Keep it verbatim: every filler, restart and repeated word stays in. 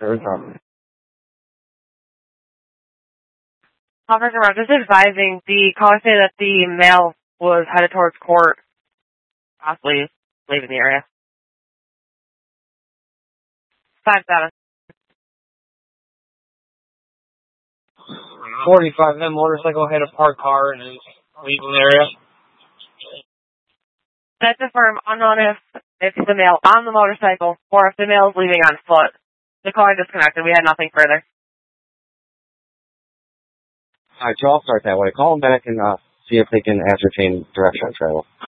There is not. Officer Rob, just advising, the caller said that the male was headed towards court, possibly leaving the area. five seven. forty-five, that motorcycle hit a parked car and is leaving the area. That's affirmed, unknown if it's the male on the motorcycle or if the male is leaving on foot. The caller disconnected. We had nothing further. Alright, so I'll start that way. Call them back and uh, see if they can ascertain direction of travel.